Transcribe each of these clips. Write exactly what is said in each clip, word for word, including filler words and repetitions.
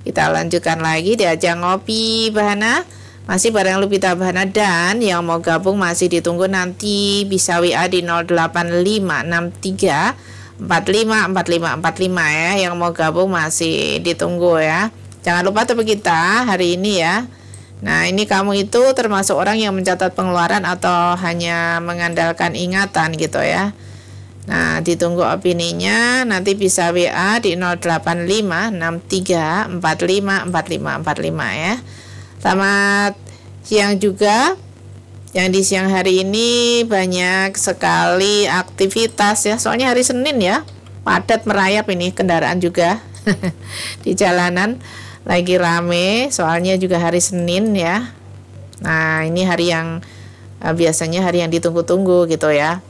Kita lanjutkan lagi di ajang ngopi Bahana. Masih bareng Lupita Bahana, dan yang mau gabung masih ditunggu, nanti bisa W A di nol delapan lima enam tiga empat lima empat lima empat lima ya. Yang mau gabung masih ditunggu ya. Jangan lupa topik kita hari ini ya. Nah, ini kamu itu termasuk orang yang mencatat pengeluaran atau hanya mengandalkan ingatan gitu ya. Nah, ditunggu opininya, nanti bisa W A di nol delapan lima enam tiga empat lima empat lima empat lima ya. Selamat siang juga. Yang di siang hari ini banyak sekali aktivitas ya. Soalnya hari Senin ya, padat merayap ini kendaraan juga di jalanan lagi rame. Soalnya juga hari Senin ya. Nah, ini hari yang uh, biasanya hari yang ditunggu-tunggu gitu ya.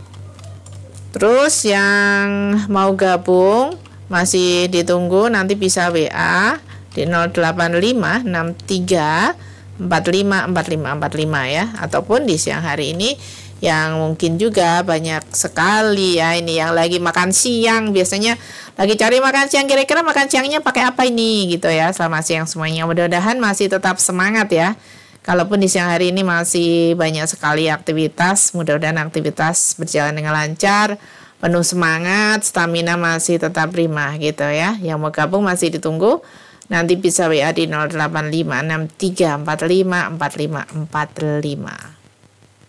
Terus yang mau gabung masih ditunggu, nanti bisa W A di nol delapan lima enam tiga empat lima empat lima empat lima ya. Ataupun di siang hari ini yang mungkin juga banyak sekali ya, ini yang lagi makan siang, biasanya lagi cari makan siang, kira-kira makan siangnya pakai apa ini gitu ya. Selamat siang semuanya, mudah-mudahan masih tetap semangat ya. Kalaupun di siang hari ini masih banyak sekali aktivitas, mudah-mudahan aktivitas berjalan dengan lancar, penuh semangat, stamina masih tetap prima gitu ya. Yang mau gabung masih ditunggu, nanti bisa W A di nol delapan lima enam tiga empat lima empat lima empat lima.